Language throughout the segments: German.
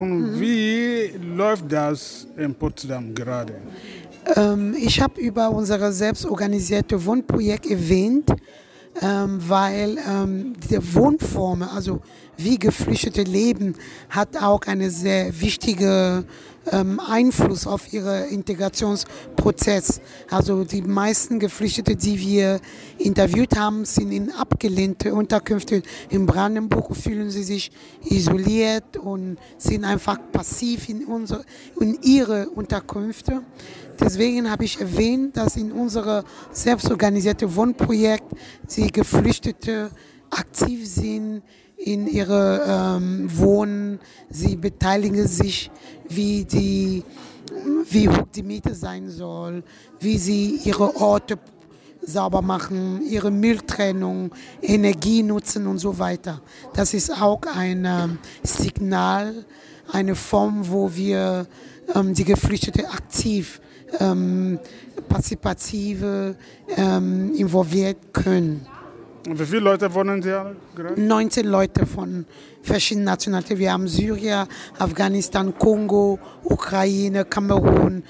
Wie läuft das in Potsdam gerade? Ich habe über unser selbstorganisierte Wohnprojekt erwähnt, weil die Wohnform, also wie Geflüchtete leben, hat auch einen sehr wichtigen Einfluss auf ihren Integrationsprozess. Also die meisten Geflüchtete, die wir interviewt haben, sind in abgelehnte Unterkünfte in Brandenburg und fühlen sie sich isoliert und sind einfach passiv in ihre Unterkünfte. Deswegen habe ich erwähnt, dass in unserem selbstorganisierten Wohnprojekt die Geflüchtete aktiv sind in ihrem Wohnen. Sie beteiligen sich, wie hoch die Miete sein soll, wie sie ihre Orte sauber machen, ihre Mülltrennung, Energie nutzen und so weiter. Das ist auch ein Signal, eine Form, wo wir die Geflüchteten aktiv partizipative involviert können. Und wie viele Leute wohnen hier gerade? 19 Leute von verschiedenen Nationalitäten. Wir haben Syrien, Afghanistan, Kongo, Ukraine, Kamerun,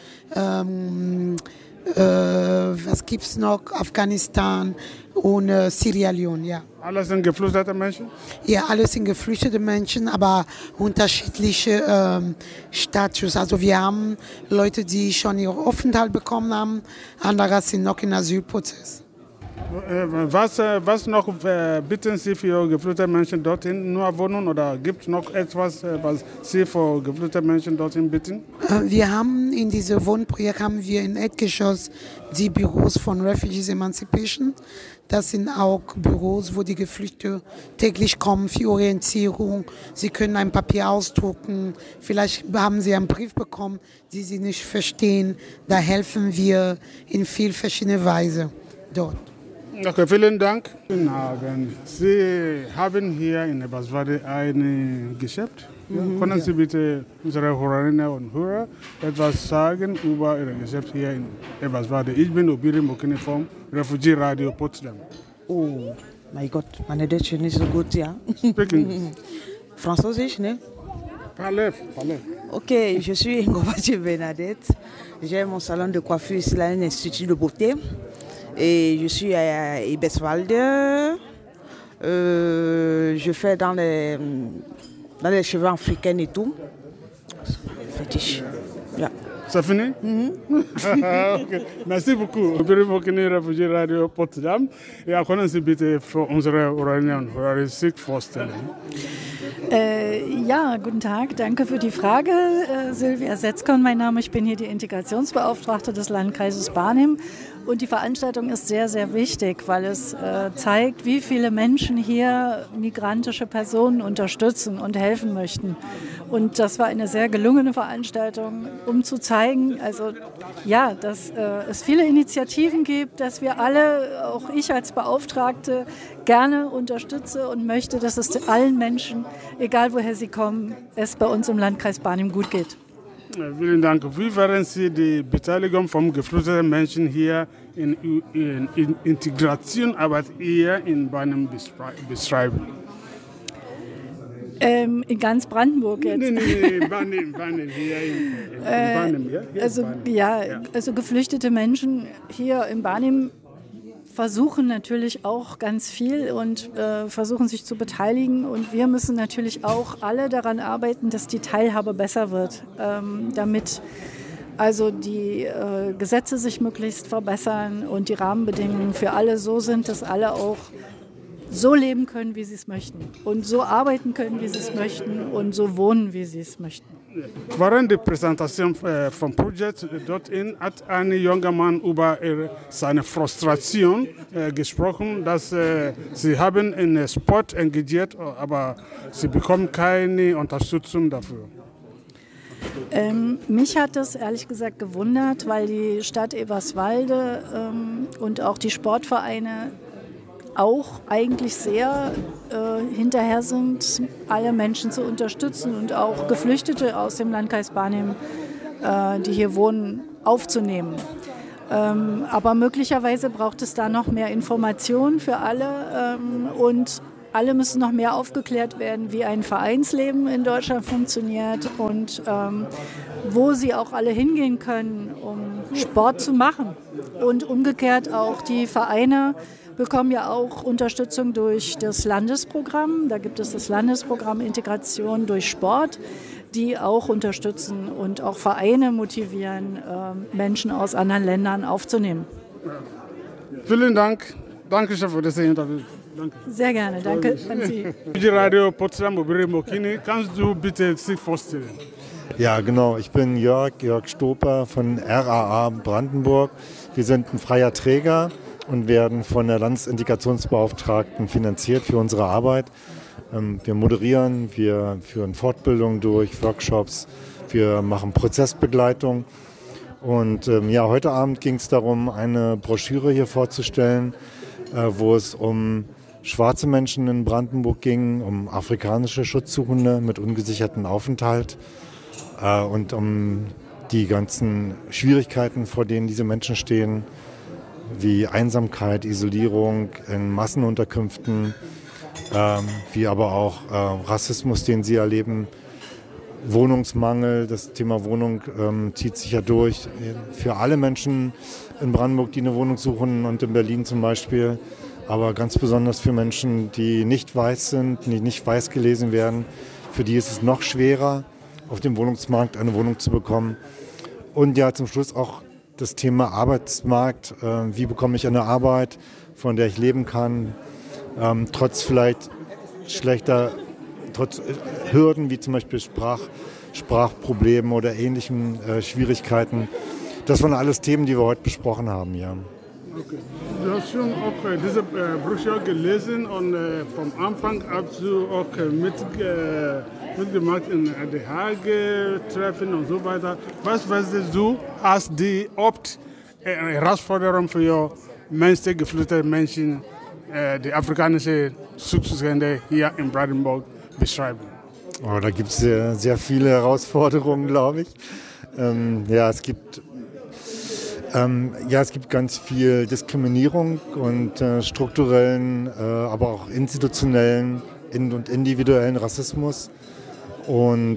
was gibt's noch? Afghanistan und Sierra Leone, ja. Alles sind geflüchtete Menschen? Ja, alles sind geflüchtete Menschen, aber unterschiedliche Status. Also wir haben Leute, die schon ihren Aufenthalt bekommen haben, andere sind noch im Asylprozess. Was noch bitten Sie für geflüchtete Menschen dorthin? Nur Wohnung oder gibt es noch etwas, was Sie für geflüchtete Menschen dorthin bitten? Wir haben in diesem Wohnprojekt im Erdgeschoss die Büros von Refugees Emancipation. Das sind auch Büros, wo die Geflüchteten täglich kommen für Orientierung. Sie können ein Papier ausdrucken. Vielleicht haben Sie einen Brief bekommen, den Sie nicht verstehen. Da helfen wir in viel verschiedene Weise dort. Okay, vielen Dank. Sie haben hier in Eberswalde ein Geschäft. Können Sie bitte unsere Hörerinnen und Hörer etwas sagen über Ihr Geschäft hier in Eberswalde? Ich bin Obiri Mokini vom Refugee Radio Potsdam. Oh, mein Gott, meine Deutsch ist nicht so gut, ja. Speaking. Französisch, ne? Parlez. Ok, je suis Ngobachi Bernadette. J'ai mon salon de coiffure ici, là, un institut de beauté. Et je suis à Eberswalde. Je fais dans les cheveux africains et tout. Fétiche. Ja. C'est fini? Okay. Merci beaucoup. Wir können Refugee Radio Potsdam. Ja, können Sie bitte für unsere Hörerinnen und Hörer sich vorstellen? Ja, guten Tag. Danke für die Frage. Silvia Setzkorn, mein Name. Ich bin hier die Integrationsbeauftragte des Landkreises Barnim. Und die Veranstaltung ist sehr, sehr wichtig, weil es zeigt, wie viele Menschen hier migrantische Personen unterstützen und helfen möchten. Und das war eine sehr gelungene Veranstaltung, um zu zeigen, also ja, dass es viele Initiativen gibt, dass wir alle, auch ich als Beauftragte, gerne unterstütze und möchte, dass es allen Menschen, egal woher sie kommen, es bei uns im Landkreis Barnim gut geht. Vielen Dank. Wie werden Sie die Beteiligung von geflüchteten Menschen hier in Integrationsarbeit hier in Barnim beschreiben? In ganz Brandenburg jetzt? Nee, Barnim, hier in Barnim, ja? Also geflüchtete Menschen hier in Barnim versuchen natürlich auch ganz viel und versuchen sich zu beteiligen. Und wir müssen natürlich auch alle daran arbeiten, dass die Teilhabe besser wird, damit also die Gesetze sich möglichst verbessern und die Rahmenbedingungen für alle so sind, dass alle auch so leben können, wie sie es möchten und so arbeiten können, wie sie es möchten und so wohnen, wie sie es möchten. Während der Präsentation vom Projekt dorthin hat ein junger Mann über seine Frustration gesprochen, dass sie haben in Sport engagiert, aber sie bekommen keine Unterstützung dafür. Mich hat das ehrlich gesagt gewundert, weil die Stadt Eberswalde und auch die Sportvereine auch eigentlich sehr hinterher sind, alle Menschen zu unterstützen und auch Geflüchtete aus dem Landkreis Barnim, die hier wohnen, aufzunehmen. Aber möglicherweise braucht es da noch mehr Informationen für alle und alle müssen noch mehr aufgeklärt werden, wie ein Vereinsleben in Deutschland funktioniert und wo sie auch alle hingehen können, um Sport zu machen. Und umgekehrt auch die Vereine bekommen ja auch Unterstützung durch das Landesprogramm. Da gibt es das Landesprogramm Integration durch Sport, die auch unterstützen und auch Vereine motivieren, Menschen aus anderen Ländern aufzunehmen. Vielen Dank. Danke schön für das Interview. Danke. Sehr gerne, danke an Sie. Die Radio Potsdam Obere Mokini, kannst du bitte sich vorstellen? Ja, genau. Ich bin Jörg Stoper von RAA Brandenburg. Wir sind ein freier Träger und werden von der Landesintegrationsbeauftragten finanziert für unsere Arbeit. Wir moderieren, wir führen Fortbildungen durch, Workshops, wir machen Prozessbegleitung. Und heute Abend ging es darum, eine Broschüre hier vorzustellen, wo es um schwarze Menschen in Brandenburg ging, um afrikanische Schutzsuchende mit ungesichertem Aufenthalt und um die ganzen Schwierigkeiten, vor denen diese Menschen stehen, wie Einsamkeit, Isolierung in Massenunterkünften, wie aber auch Rassismus, den sie erleben, Wohnungsmangel. Das Thema Wohnung zieht sich ja durch für alle Menschen in Brandenburg, die eine Wohnung suchen und in Berlin zum Beispiel, aber ganz besonders für Menschen, die nicht weiß sind, die nicht weiß gelesen werden. Für die ist es noch schwerer, auf dem Wohnungsmarkt eine Wohnung zu bekommen. Und ja, zum Schluss auch das Thema Arbeitsmarkt. Wie bekomme ich eine Arbeit, von der ich leben kann, trotz Hürden wie zum Beispiel Sprachproblemen oder ähnlichen Schwierigkeiten. Das waren alles Themen, die wir heute besprochen haben, ja. Okay. Du hast schon auch diese Broschüre gelesen und vom Anfang hast du auch mitgemacht in den Hague-Treffen und so weiter. Was weißt du als die Hauptherausforderung für menschlich geflüchtete Menschen, die afrikanische Schutzsuchende hier in Brandenburg beschreiben? Oh, da gibt es sehr, sehr viele Herausforderungen, glaube ich. Es gibt ganz viel Diskriminierung und strukturellen, aber auch institutionellen und individuellen Rassismus. Und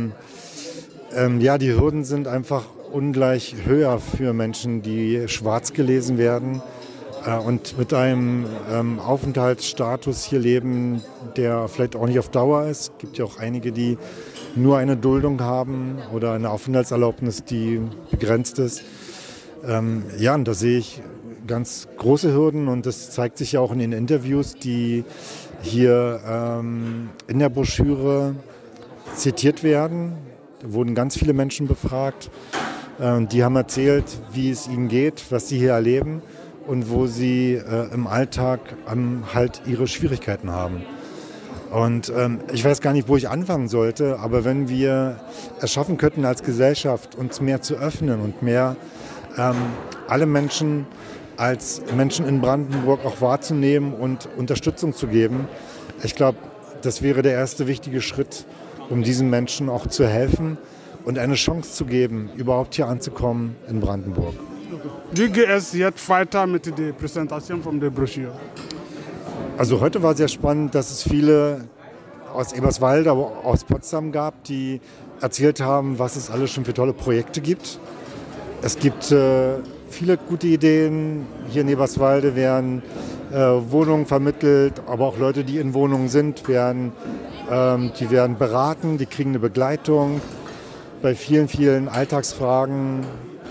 die Hürden sind einfach ungleich höher für Menschen, die schwarz gelesen werden und mit einem Aufenthaltsstatus hier leben, der vielleicht auch nicht auf Dauer ist. Es gibt ja auch einige, die nur eine Duldung haben oder eine Aufenthaltserlaubnis, die begrenzt ist. Und da sehe ich ganz große Hürden und das zeigt sich ja auch in den Interviews, die hier in der Broschüre zitiert werden. Da wurden ganz viele Menschen befragt. Die haben erzählt, wie es ihnen geht, was sie hier erleben und wo sie im Alltag halt ihre Schwierigkeiten haben. Und ich weiß gar nicht, wo ich anfangen sollte, aber wenn wir es schaffen könnten als Gesellschaft, uns mehr zu öffnen und mehr alle Menschen als Menschen in Brandenburg auch wahrzunehmen und Unterstützung zu geben. Ich glaube, das wäre der erste wichtige Schritt, um diesen Menschen auch zu helfen und eine Chance zu geben, überhaupt hier anzukommen in Brandenburg. Wie geht es jetzt weiter mit der Präsentation von der Broschüre? Also heute war sehr spannend, dass es viele aus Eberswalde, aber auch aus Potsdam gab, die erzählt haben, was es alles schon für tolle Projekte gibt. Es gibt viele gute Ideen. Hier in Eberswalde werden Wohnungen vermittelt, aber auch Leute, die in Wohnungen sind, die werden beraten, die kriegen eine Begleitung bei vielen, vielen Alltagsfragen.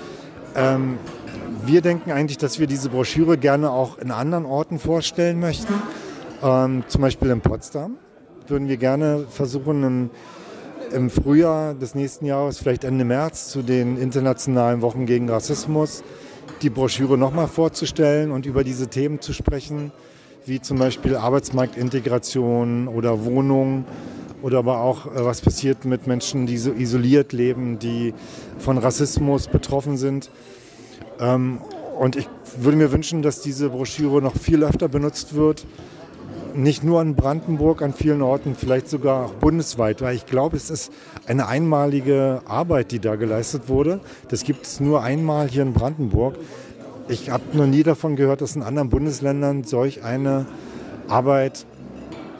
Wir denken eigentlich, dass wir diese Broschüre gerne auch in anderen Orten vorstellen möchten. Zum Beispiel in Potsdam würden wir gerne versuchen, im Frühjahr des nächsten Jahres, vielleicht Ende März, zu den internationalen Wochen gegen Rassismus, die Broschüre nochmal vorzustellen und über diese Themen zu sprechen, wie zum Beispiel Arbeitsmarktintegration oder Wohnung oder aber auch, was passiert mit Menschen, die so isoliert leben, die von Rassismus betroffen sind. Und ich würde mir wünschen, dass diese Broschüre noch viel öfter benutzt wird. Nicht nur in Brandenburg, an vielen Orten, vielleicht sogar auch bundesweit, weil ich glaube, es ist eine einmalige Arbeit, die da geleistet wurde. Das gibt es nur einmal hier in Brandenburg. Ich habe noch nie davon gehört, dass in anderen Bundesländern solch eine Arbeit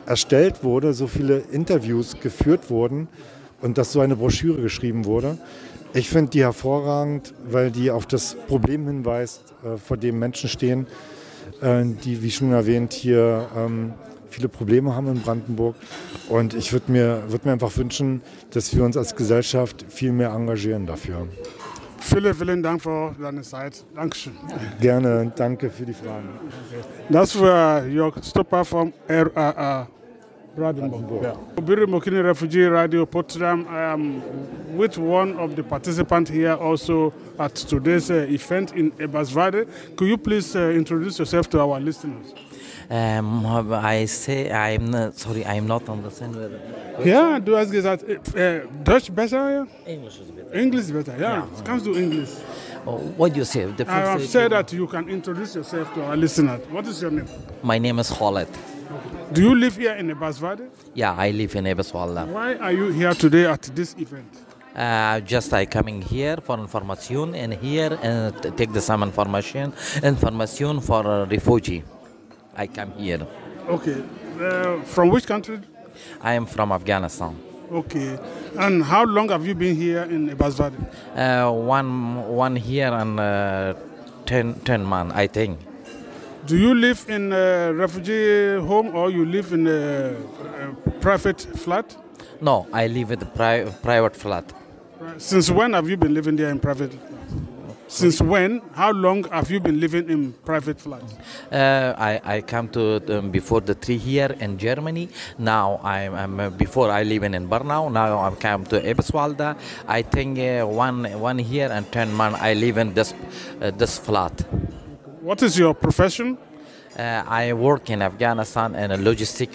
erstellt wurde, so viele Interviews geführt wurden und dass so eine Broschüre geschrieben wurde. Ich finde die hervorragend, weil die auf das Problem hinweist, vor dem Menschen stehen, die, wie schon erwähnt, hier viele Probleme haben in Brandenburg. Und ich würde mir einfach wünschen, dass wir uns als Gesellschaft viel mehr engagieren dafür. Vielen Dank für deine Zeit. Dankeschön. Gerne, danke für die Fragen. Das war Jörg Stopper vom RAA Brandenburg. Yeah. Obiri Mokini Refugee Radio Potsdam. I am with one of the participants here also at today's event in Eberswalde. Could you please introduce yourself to our listeners? I say I'm not understand. Ja, du hast gesagt, Deutsch besser? Ja? English is better. English is better, yeah. Kannst du English? What do you say? I have said that you can introduce yourself to our listeners. What is your name? My name is Khaled. Do you live here in Eberswalde? Yeah, I live in Eberswalde. Why are you here today at this event? Just I coming here for information and here and take the some information for refugee. I come here. Okay. From which country? I am from Afghanistan. Okay. And how long have you been here in Eberswalde? One year and 10 months, I think. Do you live in a refugee home or you live in a private flat? No, I live in the private flat. Since when have you been living there in private flat? Since when? How long have you been living in private flats? I come to before the 3 years in Germany. Now I'm before I live in Bernau. Now I come to Eberswalde. I think 1 year and 10 months I live in this flat. What is your profession? I work in Afghanistan in a logistic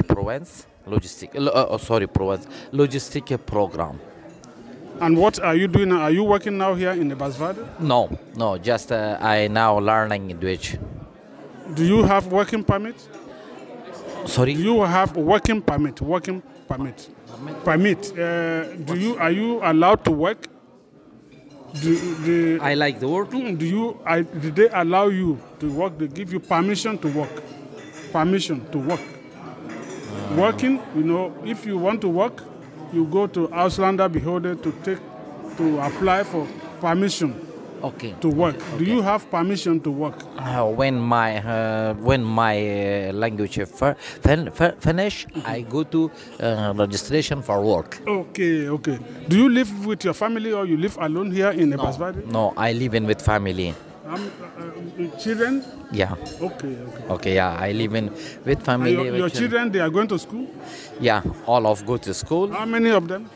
program. And what are you doing? Are you working now here in Eberswalde? No, just I now learning Deutsch. Do you have working permit? Sorry? Do you have working permit? Are you allowed to work? I like the work. Did they allow you to work? They give you permission to work. Working, if you want to work, you go to Ausländerbehörde to apply for permission. Okay. To work. Okay. Do you have permission to work? When my language finish, I go to registration for work. Okay. Do you live with your family or you live alone here in Eberswalde? No, I live in with family. Children? Yeah. Okay. Okay, yeah, I live in with family. Your children, they are going to school? Yeah, all of go to school. How many of them?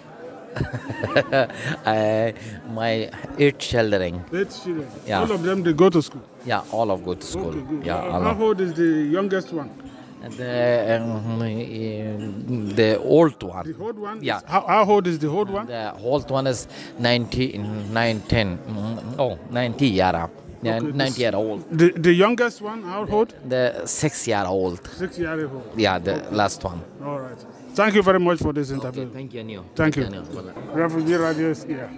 My 8 children. 8 children. Yeah. All of them, they go to school? Yeah, all of go to school. Okay, good. Yeah. How old is the youngest one? The old one. The old one? Yeah. How old is the old one? The old one is 90 year. Yeah, Okay, 90 year old. The youngest one, how old? The 6 year old. 6 years old. Yeah, the last one. All right. Thank you very much for this interview. Okay, thank you, Anil. Thank you. Refugee Radio is here.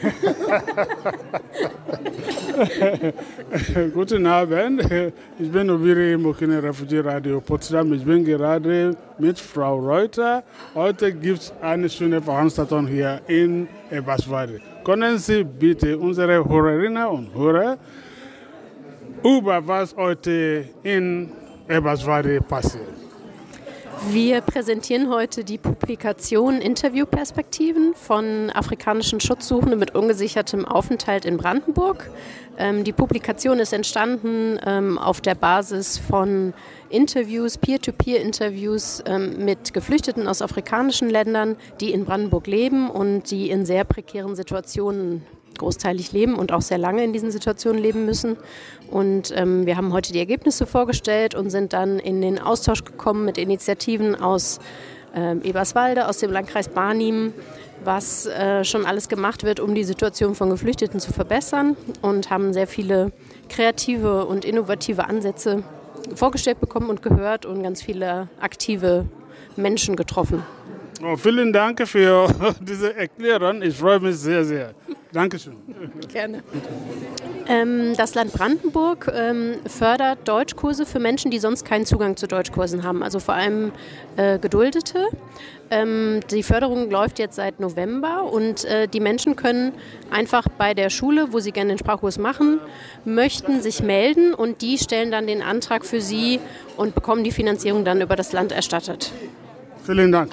Guten Abend. Ich bin Obiri Mokini Refugee Radio Potsdam. Ich bin gerade mit Frau Reuter. Heute gibt es eine schöne Veranstaltung hier in Eberswalde. Können Sie bitte unsere Hörerinnen und Hörer über was heute in Eberswalde passiert? Wir präsentieren heute die Publikation Interviewperspektiven von afrikanischen Schutzsuchenden mit ungesichertem Aufenthalt in Brandenburg. Die Publikation ist entstanden auf der Basis von Interviews, Peer-to-Peer-Interviews mit Geflüchteten aus afrikanischen Ländern, die in Brandenburg leben und die in sehr prekären Situationen großteilig leben und auch sehr lange in diesen Situationen leben müssen. Und wir haben heute die Ergebnisse vorgestellt und sind dann in den Austausch gekommen mit Initiativen aus Eberswalde, aus dem Landkreis Barnim, was schon alles gemacht wird, um die Situation von Geflüchteten zu verbessern, und haben sehr viele kreative und innovative Ansätze vorgestellt bekommen und gehört und ganz viele aktive Menschen getroffen. Oh, vielen Dank für diese Erklärung. Ich freue mich sehr, sehr. Dankeschön. Gerne. Das Land Brandenburg fördert Deutschkurse für Menschen, die sonst keinen Zugang zu Deutschkursen haben, also vor allem Geduldete. Die Förderung läuft jetzt seit November und die Menschen können einfach bei der Schule, wo sie gerne den Sprachkurs machen möchten, sich melden und die stellen dann den Antrag für sie und bekommen die Finanzierung dann über das Land erstattet. Vielen Dank.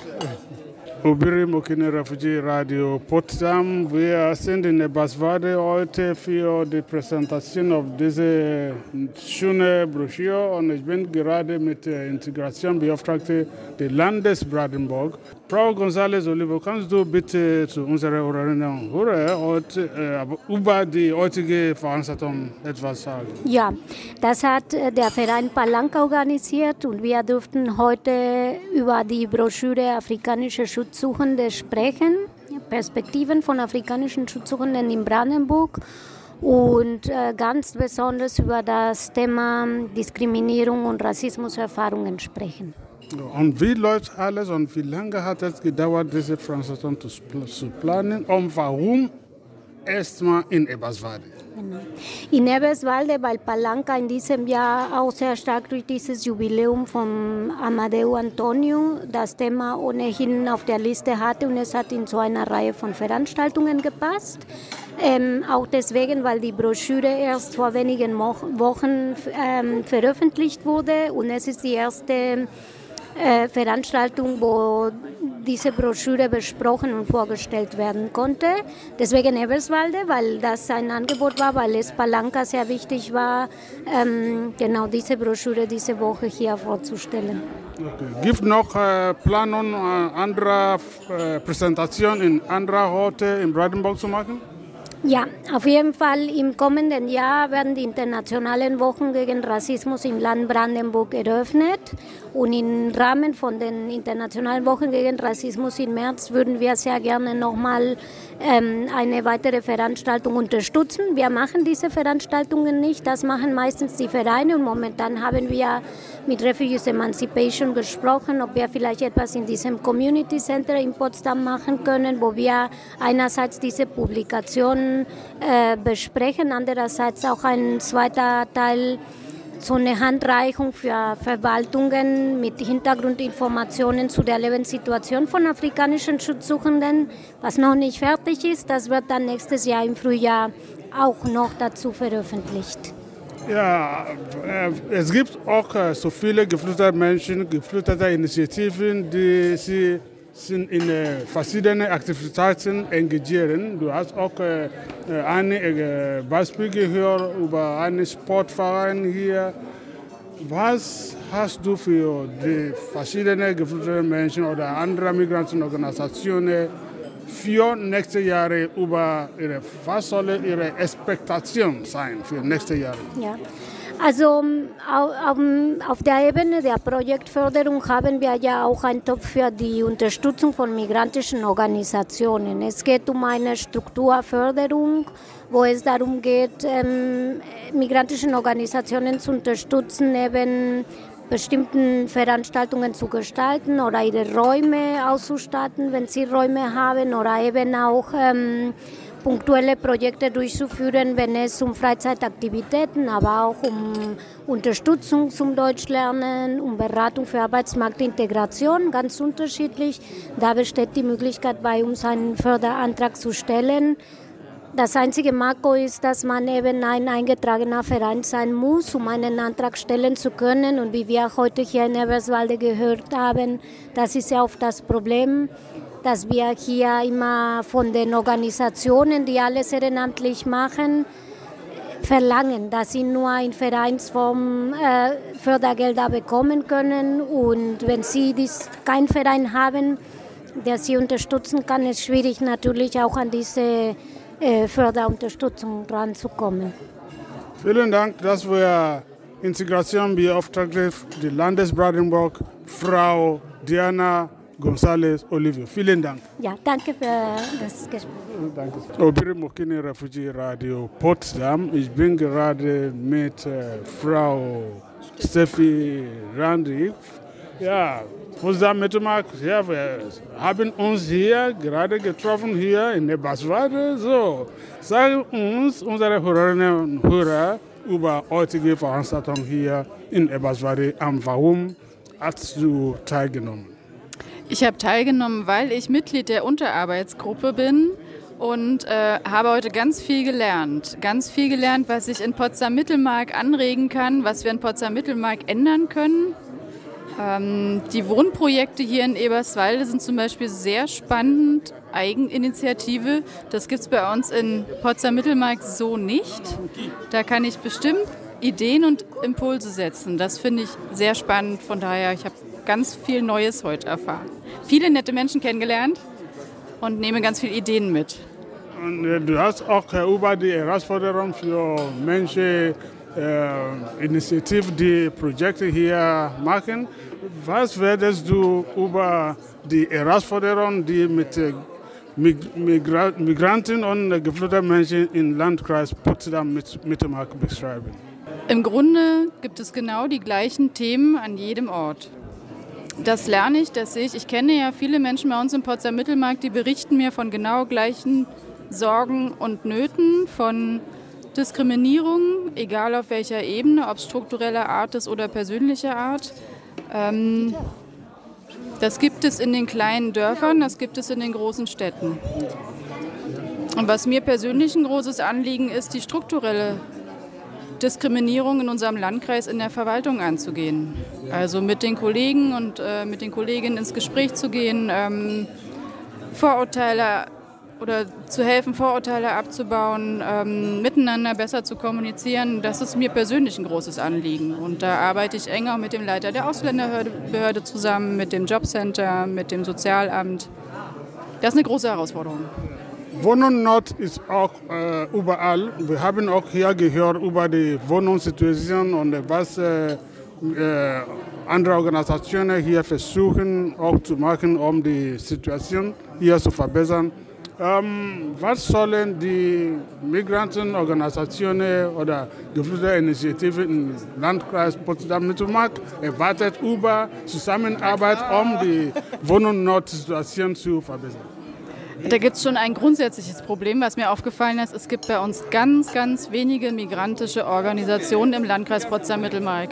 Obiri Mokini Refugee Radio Potsdam. Wir sind in Eberswalde heute für die Präsentation auf diese schöne Broschüre und ich bin gerade mit der Integrationsbeauftragten des Landes Brandenburg. Frau González Olivo, kannst du bitte zu unseren Hörerinnen und Hörern über die heutige Veranstaltung etwas sagen? Ja, das hat der Verein Palanca organisiert und wir durften heute über die Broschüre Afrikanische Schutzsuchende sprechen, Perspektiven von afrikanischen Schutzsuchenden in Brandenburg und ganz besonders über das Thema Diskriminierung und Rassismuserfahrungen sprechen. Und wie läuft alles und wie lange hat es gedauert, diese Veranstaltung zu planen und warum erstmal in Eberswalde? Genau. In Eberswalde, weil Palanca in diesem Jahr auch sehr stark durch dieses Jubiläum von Amadeu Antonio das Thema ohnehin auf der Liste hatte und es hat in so einer Reihe von Veranstaltungen gepasst. Auch deswegen, weil die Broschüre erst vor wenigen Wochen veröffentlicht wurde und es ist die erste Veranstaltung, wo diese Broschüre besprochen und vorgestellt werden konnte. Deswegen Eberswalde, weil das ein Angebot war, weil es Palanca sehr wichtig war, genau diese Broschüre diese Woche hier vorzustellen. Okay. Gibt noch Planungen, andere Präsentationen in anderen Orten in Brandenburg zu machen? Ja, auf jeden Fall im kommenden Jahr werden die internationalen Wochen gegen Rassismus im Land Brandenburg eröffnet und im Rahmen von den internationalen Wochen gegen Rassismus im März würden wir sehr gerne nochmal eine weitere Veranstaltung unterstützen. Wir machen diese Veranstaltungen nicht, das machen meistens die Vereine und momentan haben wir mit Refugees Emancipation gesprochen, ob wir vielleicht etwas in diesem Community Center in Potsdam machen können, wo wir einerseits diese Publikationen besprechen, andererseits auch ein zweiter Teil, so eine Handreichung für Verwaltungen mit Hintergrundinformationen zu der Lebenssituation von afrikanischen Schutzsuchenden, was noch nicht fertig ist. Das wird dann nächstes Jahr im Frühjahr auch noch dazu veröffentlicht. Ja, es gibt auch so viele geflüchtete Menschen, geflüchtete Initiativen, die sie sind in verschiedene Aktivitäten engagieren. Du hast auch ein Beispiel gehört über einen Sportverein hier. Was hast du für die verschiedenen geflüchteten Menschen oder andere Migrantenorganisationen für nächste Jahre was soll ihre Expektation sein für nächste Jahre? Ja. Also auf der Ebene der Projektförderung haben wir ja auch einen Topf für die Unterstützung von migrantischen Organisationen. Es geht um eine Strukturförderung, wo es darum geht, migrantischen Organisationen zu unterstützen, eben bestimmten Veranstaltungen zu gestalten oder ihre Räume auszustatten, wenn sie Räume haben, oder eben auch punktuelle Projekte durchzuführen, wenn es um Freizeitaktivitäten, aber auch um Unterstützung zum Deutschlernen, um Beratung für Arbeitsmarktintegration, ganz unterschiedlich. Da besteht die Möglichkeit, bei uns einen Förderantrag zu stellen. Das einzige Manko ist, dass man eben ein eingetragener Verein sein muss, um einen Antrag stellen zu können. Und wie wir heute hier in Eberswalde gehört haben, das ist ja oft das Problem, dass wir hier immer von den Organisationen, die alles ehrenamtlich machen, verlangen, dass sie nur in Vereinsform Fördergelder bekommen können. Und wenn sie keinen Verein haben, der sie unterstützen kann, ist es schwierig natürlich auch an diese Förderunterstützung ranzukommen. Vielen Dank, das war Integrationsbeauftragte des Landes Brandenburg, Frau Diana González Olivo. Vielen Dank. Ja, danke für das Gespräch. Danke. Obiri Mokini Refugee Radio Potsdam. Ich bin gerade mit Frau Steffi Randrick. Ja, Potsdam Mittelmark, ja, wir haben uns hier gerade getroffen, hier in Eberswalde. So, sagen uns unsere Hörerinnen und Hörer über heutige Veranstaltung hier in Eberswalde. Warum hast du teilgenommen? Ich habe teilgenommen, weil ich Mitglied der Unterarbeitsgruppe bin und habe heute ganz viel gelernt. Ganz viel gelernt, was ich in Potsdam-Mittelmark anregen kann, was wir in Potsdam-Mittelmark ändern können. Die Wohnprojekte hier in Eberswalde sind zum Beispiel sehr spannend, Eigeninitiative. Das gibt es bei uns in Potsdam-Mittelmark so nicht. Da kann ich bestimmt Ideen und Impulse setzen. Das finde ich sehr spannend. Von daher, ich habe ganz viel Neues heute erfahren. Viele nette Menschen kennengelernt und nehme ganz viele Ideen mit. Und du hast auch über die Herausforderung für Menschen, Initiativen, die Projekte hier machen. Was würdest du über die Herausforderungen, die mit Migranten und geflüchteten Menschen im Landkreis Potsdam-Mittelmark beschreiben? Im Grunde gibt es genau die gleichen Themen an jedem Ort. Das lerne ich, das sehe ich. Ich kenne ja viele Menschen bei uns im Potsdam-Mittelmark, die berichten mir von genau gleichen Sorgen und Nöten, von Diskriminierung, egal auf welcher Ebene, ob struktureller Art ist oder persönlicher Art. Das gibt es in den kleinen Dörfern, das gibt es in den großen Städten. Und was mir persönlich ein großes Anliegen ist, die strukturelle Diskriminierung in unserem Landkreis in der Verwaltung anzugehen. Also mit den Kollegen und mit den Kolleginnen ins Gespräch zu gehen, Vorurteile oder zu helfen, Vorurteile abzubauen, miteinander besser zu kommunizieren. Das ist mir persönlich ein großes Anliegen. Und da arbeite ich eng auch mit dem Leiter der Ausländerbehörde zusammen, mit dem Jobcenter, mit dem Sozialamt. Das ist eine große Herausforderung. Wohnungsnot ist auch überall. Wir haben auch hier gehört über die Wohnungssituation und was andere Organisationen hier versuchen auch zu machen, um die Situation hier zu verbessern. Was sollen die Migrantenorganisationen oder Geflüchteteninitiativen im Landkreis Potsdam-Mittelmark erwartet über Zusammenarbeit, um die Wohnungsnotsituation zu verbessern? Da gibt es schon ein grundsätzliches Problem, was mir aufgefallen ist. Es gibt bei uns ganz, ganz wenige migrantische Organisationen im Landkreis Potsdam-Mittelmark.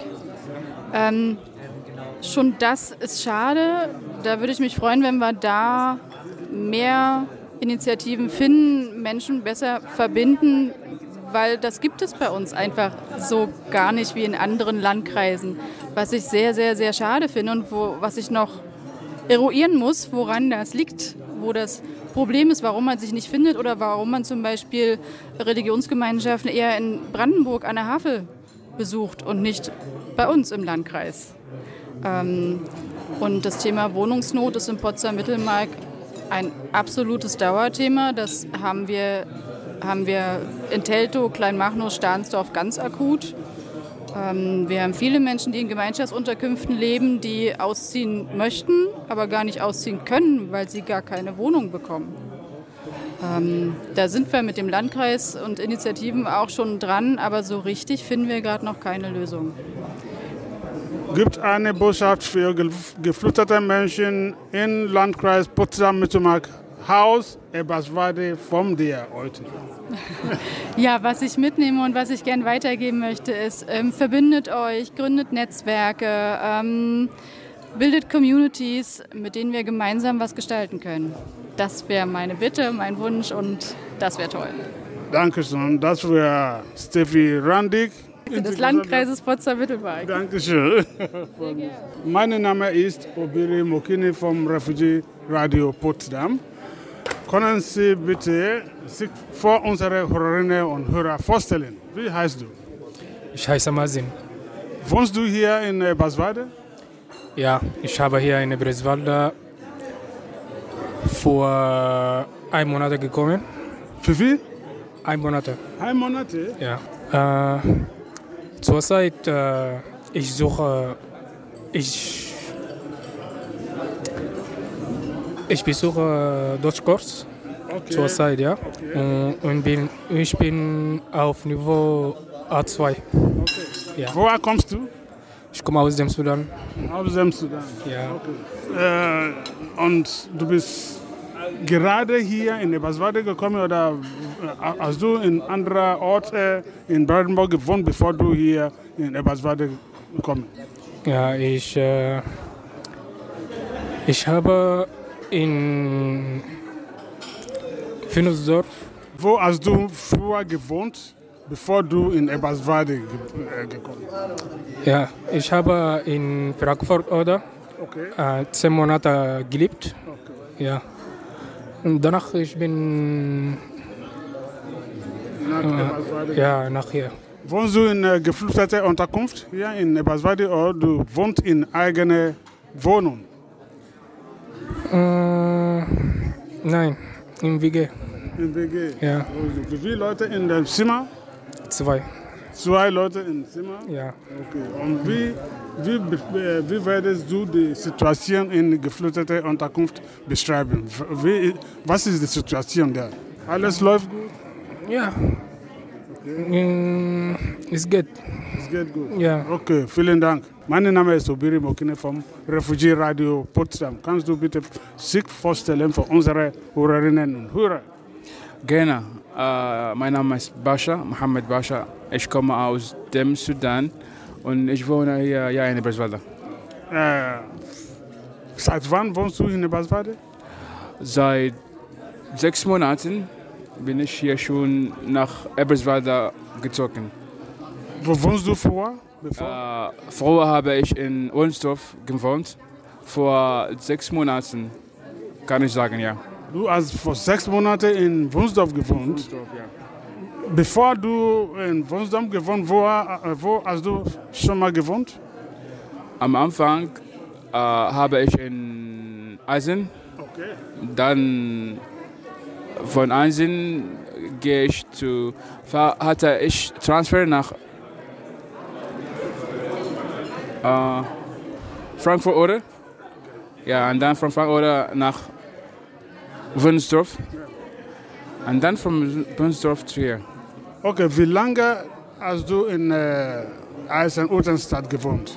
Schon das ist schade. Da würde ich mich freuen, wenn wir da mehr Initiativen finden, Menschen besser verbinden, weil das gibt es bei uns einfach so gar nicht wie in anderen Landkreisen. Was ich sehr, sehr, sehr schade finde und was ich noch eruieren muss, woran das liegt, wo das Problem ist, warum man sich nicht findet oder warum man zum Beispiel Religionsgemeinschaften eher in Brandenburg an der Havel besucht und nicht bei uns im Landkreis. Und das Thema Wohnungsnot ist in Potsdam-Mittelmark ein absolutes Dauerthema. Das haben wir in Teltow, Kleinmachnow, Stahnsdorf ganz akut. Wir haben viele Menschen, die in Gemeinschaftsunterkünften leben, die ausziehen möchten, aber gar nicht ausziehen können, weil sie gar keine Wohnung bekommen. Da sind wir mit dem Landkreis und Initiativen auch schon dran, aber so richtig finden wir gerade noch keine Lösung. Gibt eine Botschaft für geflüchtete Menschen im Landkreis Potsdam-Mittelmark, Haus Eberswalde von dir heute? Ja, was ich mitnehme und was ich gern weitergeben möchte, ist, verbindet euch, gründet Netzwerke, bildet Communities, mit denen wir gemeinsam was gestalten können. Das wäre meine Bitte, mein Wunsch und das wäre toll. Dankeschön. Das wäre Steffi Randig. Des Landkreises Potsdam-Mittelmark. Dankeschön. Mein Name ist Obiri Mokini vom Refugee Radio Potsdam. Können Sie bitte sich vor unsere Hörerinnen und Hörer vorstellen? Wie heißt du? Ich heiße Mazin. Wohnst du hier in Eberswalde? Ja, ich habe hier in Eberswalde vor 1 Monat gekommen. Für wie? 1 Monat. 1 Monat? Ja. Zurzeit, ich besuche Deutschkurs. Okay. Zurzeit, ja. Okay. Und ich bin auf Niveau A2. Okay. Ja. Woher kommst du? Ich Ich komme aus dem Sudan. Aus dem Sudan? Ja. Okay. Und du bist gerade hier in Eberswalde gekommen oder hast du in anderen Orten in Brandenburg gewohnt, bevor du hier in Eberswalde gekommen bist? Ja, ich habe in Finusdorf. Wo hast du früher gewohnt, bevor du in Eberswalde gekommen bist? Ja, ich habe in Frankfurt oder 10 Monate gelebt. Okay. Ja. Und danach ich bin nach hier. Wohnst du in geflüchteter Unterkunft hier in Eberswalde oder du wohnst in eigener Wohnung? Nein, im WG. Im WG? Ja. Wie viele Leute in dem Zimmer? 2. 2 Leute im Zimmer? Ja. Okay. Und wie würdest du die Situation in geflüchteter Unterkunft beschreiben? Was ist die Situation da? Alles läuft gut? Ja. Es geht. Es geht gut? Ja. Okay, vielen Dank. Mein Name ist Obiri Mokine vom Refugee Radio Potsdam. Kannst du bitte sich vorstellen für unsere Hörerinnen und Hörer? Gerne. Mein Name ist Basha, Mohammed Basha. Ich komme aus dem Sudan und ich wohne hier in Eberswalde. Seit wann wohnst du in Eberswalde? Seit 6 Monaten bin ich hier schon nach Eberswalde gezogen. Wo wohnst du vorher? Früher habe ich in Ohlensdorf gewohnt. Vor 6 Monaten kann ich sagen, ja. Du hast vor 6 Monaten in Wunsdorf gewohnt? Wunsdorf, ja. Bevor du in Wunsdorf gewohnt, wo hast du schon mal gewohnt? Am Anfang habe ich in Eisen. Okay. Dann von Eisen hatte ich Transfer nach Frankfurt oder? Ja, und dann von Frankfurt nach Wunsdorf. Und dann von Wunsdorf zu hier. Okay, wie lange hast du in Eisen-Utenstadt gewohnt?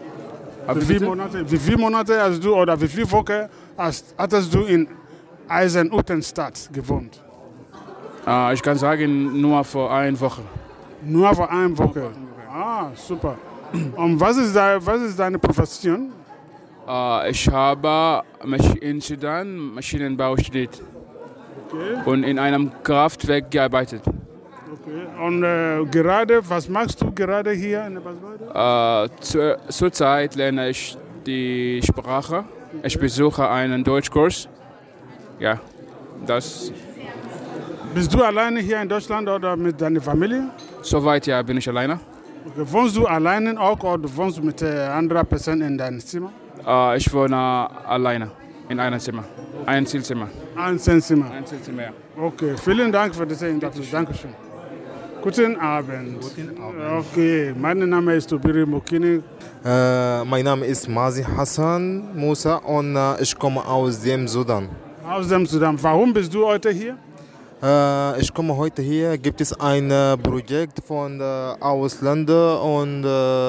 Wie viele Monate hast du oder wie viele Wochen hattest du in Eisen-Utenstadt gewohnt? Ich kann sagen, nur vor 1 Woche. Nur vor 1 Woche? Ah, super. Und was ist deine Profession? Ich habe in Sudan Maschinenbau studiert. Okay. Und in einem Kraftwerk gearbeitet. Okay. Und was machst du gerade hier in Eberswalde? Zurzeit lerne ich die Sprache. Okay. Ich besuche einen Deutschkurs. Ja, das. Bist du alleine hier in Deutschland oder mit deiner Familie? Soweit ja, bin ich alleine. Okay. Wohnst du alleine auch oder wohnst du mit anderen Personen in deinem Zimmer? Ich wohne alleine in einem Zimmer. Einzelzimmer. Einzelzimmer? Einzelzimmer, ja. Okay, vielen Dank für diese Interview. Dankeschön. Guten Abend. Guten Abend. Okay, mein Name ist Obiri Mokine. Mein Name ist Mazi Hassan Musa und ich komme aus dem Sudan. Aus dem Sudan. Warum bist du heute hier? Ich komme heute hier. Gibt es ein Projekt von Ausländern und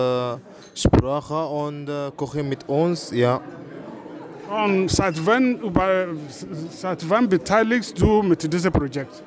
Sprache und Kochen mit uns, ja. Und seit wann beteiligst du mit diesem Projekt?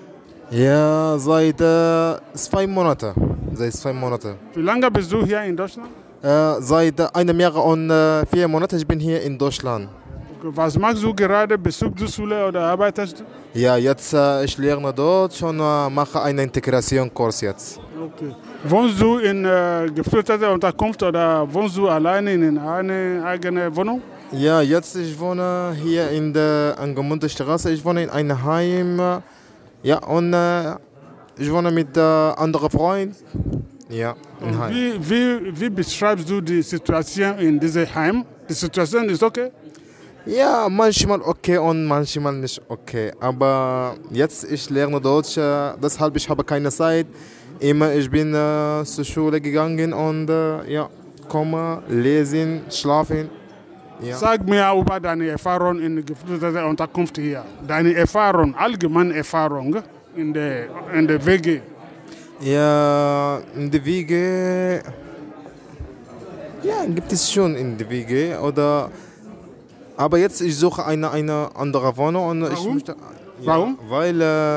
Ja, seit 2 Monaten. Wie lange bist du hier in Deutschland? Seit 1 Jahr und 4 Monaten ich bin hier in Deutschland. Okay, was machst du gerade? Besuchst du Schule oder arbeitest du? Ja, jetzt ich lerne Deutsch und mache einen Integrationskurs jetzt. Okay. Wohnst du in geflüchteter Unterkunft oder wohnst du alleine in einer eigenen Wohnung? Ja, jetzt ich wohne hier in der Angemunde Straße. Ich wohne in einem Heim. Ja, und ich wohne mit anderen Freunden. Ja, im Heim. Wie beschreibst du die Situation in diesem Heim? Die Situation ist okay? Ja, manchmal okay und manchmal nicht okay. Aber jetzt ich lerne Deutsch, deshalb ich habe keine Zeit. Immer ich bin zur Schule gegangen und ja, komme, lesen, schlafen. Ja. Sag mir über deine Erfahrung in geflüchteter Unterkunft hier. Deine Erfahrung, allgemeine Erfahrung in der WG. Ja, in der WG. Ja, gibt es schon in der WG. Aber jetzt ich suche eine andere Wohnung. Und Warum? Ich möchte, Warum? Weil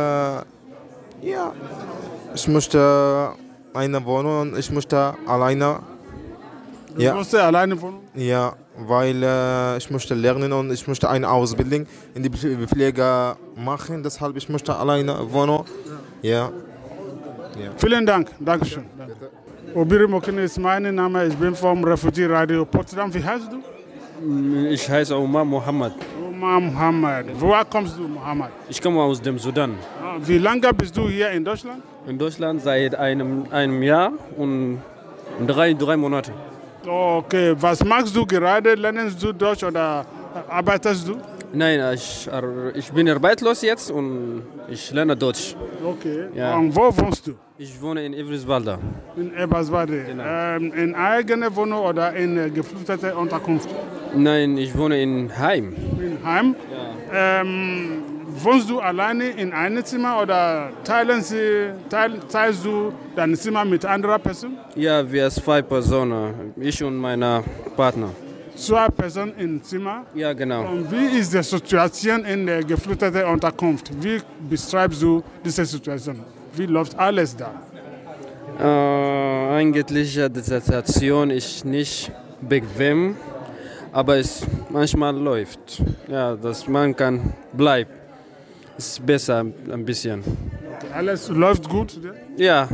ich möchte eine Wohnung und ich möchte alleine. Du musst alleine wohnen? Ja, weil ich möchte lernen und ich möchte eine Ausbildung in die Pflege machen. Deshalb ich möchte alleine wohnen. Ja. Vielen Dank. Dankeschön. Obiri Mokene ist mein Name. Ich bin vom Refugee Radio Potsdam. Wie heißt du? Ich heiße Omar Mohammed. Omar Mohammed. Woher kommst du, Mohammed? Ich komme aus dem Sudan. Wie lange bist du hier in Deutschland? In Deutschland seit einem Jahr und drei Monate. Okay, was machst du gerade? Lernst du Deutsch oder arbeitest du? Nein, ich bin arbeitslos jetzt und ich lerne Deutsch. Okay. Ja. Und wo wohnst du? Ich wohne in Eberswalde. In Eberswalde. Genau. In eigener Wohnung oder in geflüchtete Unterkunft? Nein, ich wohne in Heim. In Heim? Ja. Wohnst du alleine in einem Zimmer oder teilst du dein Zimmer mit anderen Personen? Ja, wir sind 2 Personen, ich und mein Partner. 2 Personen im Zimmer? Ja, genau. Und wie ist die Situation in der geflüchteten Unterkunft? Wie beschreibst du diese Situation? Wie läuft alles da? Eigentlich die Situation ist nicht bequem, aber es manchmal läuft. Ja, dass man kann bleiben. Ist besser ein bisschen. Okay, alles läuft gut? Ja,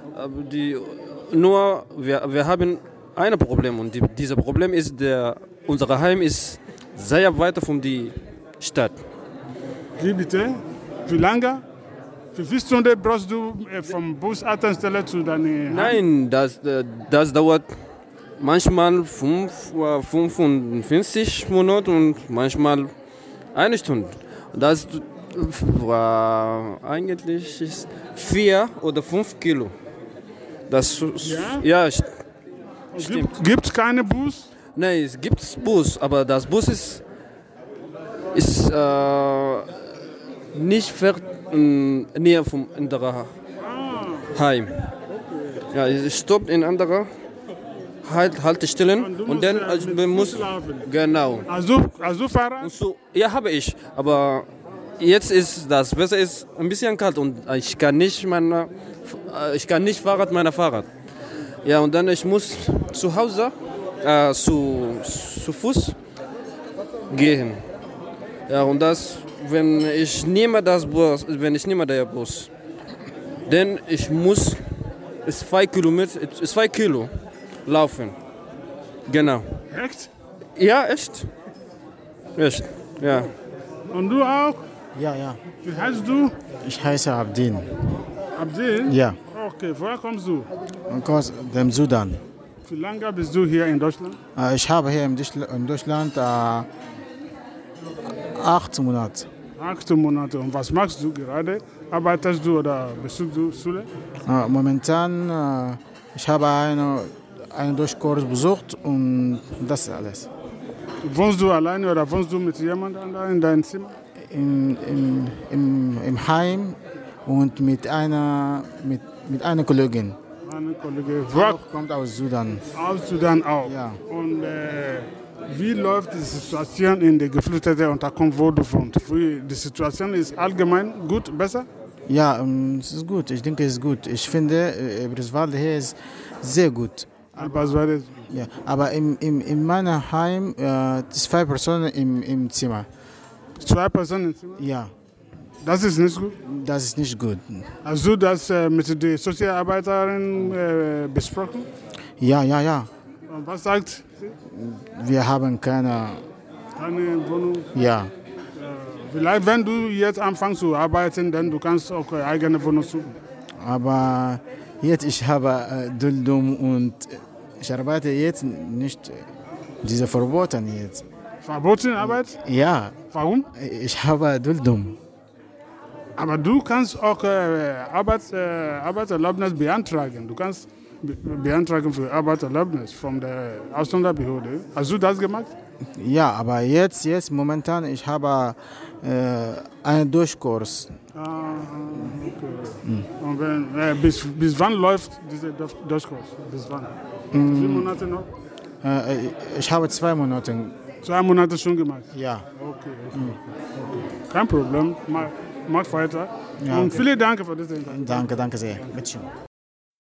aber wir haben ein Problem und dieses Problem ist, unser Heim ist sehr weit von der Stadt. Wie bitte? Wie lange? Wie viele Stunden brauchst du vom Bushaltestelle zu deinem Heim? Nein, das dauert manchmal 55 Minuten und manchmal 1 Stunde. Das eigentlich ist 4 oder 5 Kilo. Das, ja, stimmt. Gibt es keinen Bus? Nein, es gibt Bus, aber das Bus ist nicht fährt näher vom anderen Heim. Ja, es stoppt in anderer Haltestellen und dann man muss genau. Also Fahrrad? So, ja, habe ich, aber jetzt ist das Wetter ist ein bisschen kalt und ich kann nicht Fahrrad. Ja, und dann ich muss zu Hause zu Fuß gehen. Ja, und das, wenn ich nehme den Bus, dann ich muss 2 Kilo laufen. Genau. Echt? Ja, echt. Echt, ja. Und du auch? Ja, ja. Wie heißt du? Ich heiße Abdin. Abdin? Ja. Okay, woher kommst du? Aus dem Sudan. Wie lange bist du hier in Deutschland? Ich habe hier in Deutschland 8 Monate. 8 Monate. Und was machst du gerade? Arbeitest du oder besuchst du Schule? Momentan, ich habe einen Durchkurs besucht und das ist alles. Wohnst du alleine oder wohnst du mit jemandem in deinem Zimmer? Im Heim und mit einer Kollegin. Eine Kollegin. Kommt aus Sudan. Aus Sudan auch? Ja. Und wie läuft die Situation in der geflüchteten Unterkunft, wo du wohnst? Die Situation ist allgemein gut, besser? Ja, es ist gut. Ich denke, es ist gut. Ich finde, Eberswalde hier ist sehr gut. Ja, aber in meinem Heim 2 Personen im Zimmer. 2 Personen im Zimmer? Ja. Das ist nicht gut? Das ist nicht gut. Hast du das mit der Sozialarbeiterin besprochen? Ja. Und was sagt sie? Wir haben keine Wohnung? Ja. Vielleicht, wenn du jetzt anfängst zu arbeiten, dann du kannst auch eine eigene Wohnung suchen. Aber jetzt ich habe Duldum und ich arbeite jetzt nicht diese verboten jetzt. Verboten Arbeit? Ja. Warum? Ich habe Duldum. Aber du kannst auch Arbeitserlaubnis beantragen. Du kannst beantragen für Arbeitserlaubnis von der Ausländerbehörde. Hast du das gemacht? Ja, aber jetzt momentan ich habe einen Durchkurs. Okay. Und bis wann läuft dieser Durchkurs? Bis wann? 4 Monate noch? Ich habe 2 Monate. 2 Monate schon gemacht? Ja. Okay. Kein Problem. Mach weiter. Ja, Und okay. vielen Dank für das Interview. Danke sehr. Bitteschön.